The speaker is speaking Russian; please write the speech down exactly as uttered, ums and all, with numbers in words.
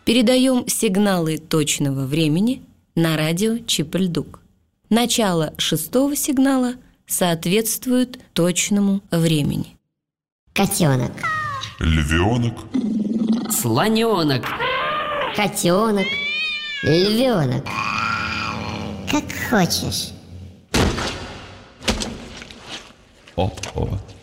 Передаем сигналы точного времени на радио Чип-Ль-Дук. Начало шестого сигнала соответствует точному времени. Котенок. Львенок. Слоненок. Котенок. Львенок. Как хочешь. Опа.